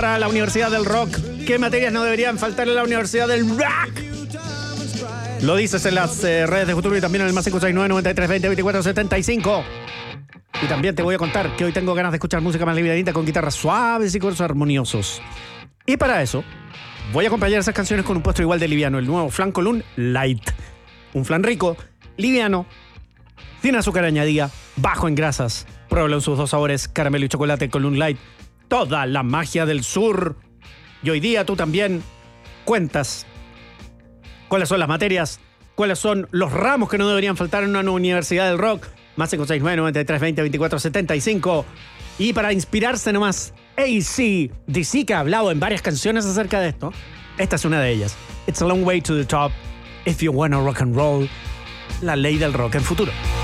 Para la Universidad del Rock, ¿qué materias no deberían faltar en la Universidad del Rock? Lo dices en las redes de Futuro y también en el más 569-9320-2475. Y también te voy a contar que hoy tengo ganas de escuchar música más livianita con guitarras suaves y coros armoniosos. Y para eso, voy a acompañar esas canciones con un postre igual de liviano, el nuevo Flan Colún Light. Un flan rico, liviano, sin azúcar añadida, bajo en grasas. Pruébalo en sus dos sabores, caramelo y chocolate Colún Light. Toda la magia del sur. Y hoy día tú también cuentas cuáles son las materias, cuáles son los ramos que no deberían faltar en una universidad del rock. Más 569-9320-2475. Y para inspirarse nomás, AC/DC, que ha hablado en varias canciones acerca de esto. Esta es una de ellas. It's a long way to the top if you wanna rock and roll. La ley del rock en Futuro.